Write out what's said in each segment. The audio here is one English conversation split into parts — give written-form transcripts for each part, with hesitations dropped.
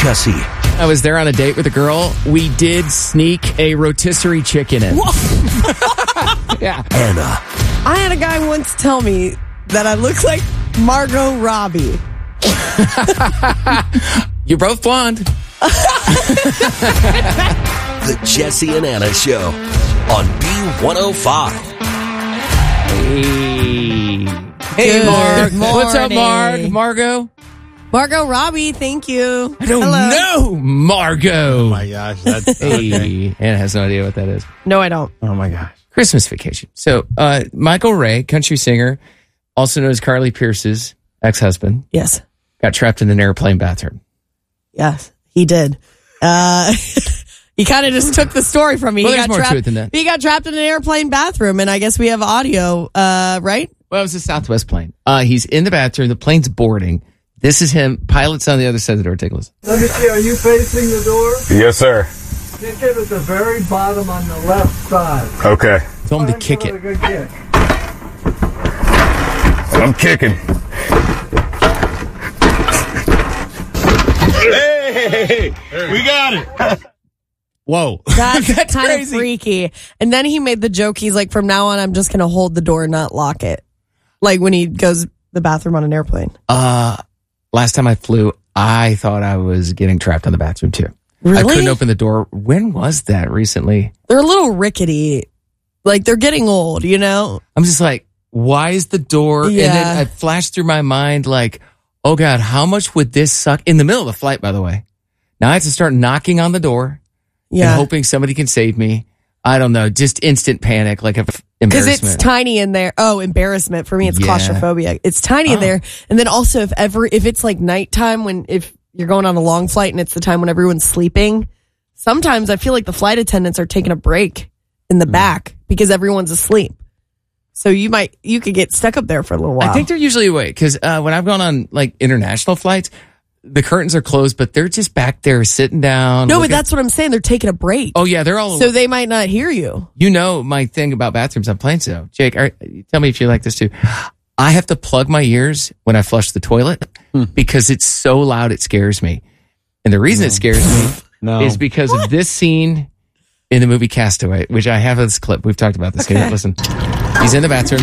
Chessie. I was there on a date with a girl. We did sneak a rotisserie chicken in. Yeah. Anna. I had a guy once tell me that I look like Margot Robbie. You're both blonde. The Chessie and Anna Show on B105. Hey, Mark. Good What's up, Mark? morning. Margot? Margot Robbie, thank you. I don't know, Margot. Oh my gosh, that's Hey, Anna has no idea what that is. No, I don't. Oh my gosh. Christmas Vacation. So, Michael Ray, country singer, also known as Carly Pearce's ex-husband, Yes. got trapped in an airplane bathroom. Yes, he did. He kind of just took the story from me. Well, He there's got more to trapped- it than that. He got trapped in an airplane bathroom, and I guess we have audio, right? Well, it was a Southwest plane. He's in the bathroom. The plane's boarding. This is him. Pilot's on the other side of the door. Take a listen. Let me see, are you facing the door? Yes, sir. Kick it at the very bottom on the left side. Okay. Told him to Give kick a it. good kick. I'm kicking. Hey, we got it. Whoa. That's, That's kind crazy. of freaky. And then he made the joke. He's like, from now on, I'm just going to hold the door and not lock it. Like when he goes to the bathroom on an airplane. Last time I flew, I thought I was getting trapped on the bathroom too. Really? I couldn't open the door. When was that recently? They're a little rickety. Like they're getting old, you know? I'm just like, why is the door? Yeah. And then I flashed through my mind like, oh God, how much would this suck? In the middle of the flight, by the way. Now I have to start knocking on the door Yeah. and hoping somebody can save me. I don't know. Just instant panic, like Because embarrassment. it's tiny in there. Oh, embarrassment. For me, it's Yeah. claustrophobia. It's tiny in Oh. there. And then also if it's like nighttime if you're going on a long flight and it's the time when everyone's sleeping, sometimes I feel like the flight attendants are taking a break in the back because everyone's asleep. So you could get stuck up there for a little while. I think they're usually awake because when I've gone on like international flights, the curtains are closed, but they're just back there sitting down. No, but looking- that's what I'm saying. They're taking a break. Oh yeah, they're all. So they might not hear you. You know my thing about bathrooms on planes, though. Jake, tell me if you like this too. I have to plug my ears when I flush the toilet because it's so loud it scares me. And the reason it scares me is because of this scene in the movie Castaway, which I have this clip. We've talked about this. Okay. Here, listen. He's in the bathroom.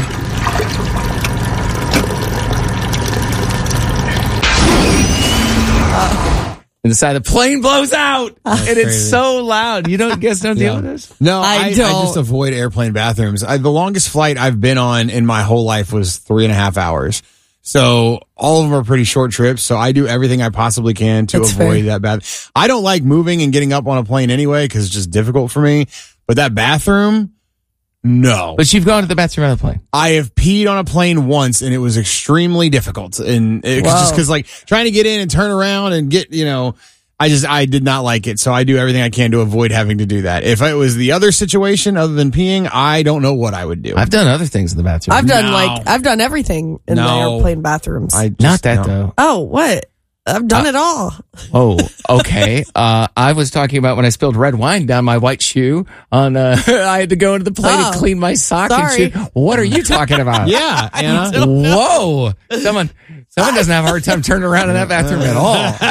And the side of the plane blows out. And it's crazy. so loud. You guys don't deal with this? No, I I don't. just avoid airplane bathrooms. The longest flight I've been on in my whole life was 3.5 hours. So all of them are pretty short trips. So I do everything I possibly can to That's avoid fair. that bath. I don't like moving and getting up on a plane anyway because it's just difficult for me. But that bathroom, no. But you've gone to the bathroom on the plane. I have peed on a plane once and it was extremely difficult. And it was Wow. just because like trying to get in and turn around and get, I did not like it. So I do everything I can to avoid having to do that. If it was the other situation other than peeing, I don't know what I would do. I've done other things in the bathroom. I've done No. I've done everything in the No. airplane bathrooms. Not that though. Oh, what? I've done it all. Oh, okay. I was talking about when I spilled red wine down my white shoe on, I had to go into the plane Oh, and clean my sock sorry. and shoe. What are you talking about? Yeah, Anna. Whoa. Someone doesn't have a hard time turning around in that bathroom at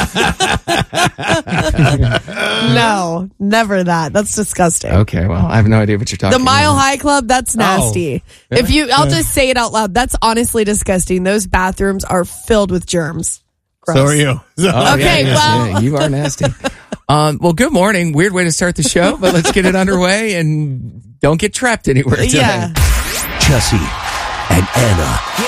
all. No, never that. That's disgusting. Okay. Well, I have no idea what you're talking The about. Mile High Club, that's nasty. I'll just say it out loud. That's honestly disgusting. Those bathrooms are filled with germs. Gross. So are you. Oh, Okay, well- you are nasty. Well, good morning. Weird way to start the show, but let's get it underway and don't get trapped anywhere today. Yeah. Chessie and Anna.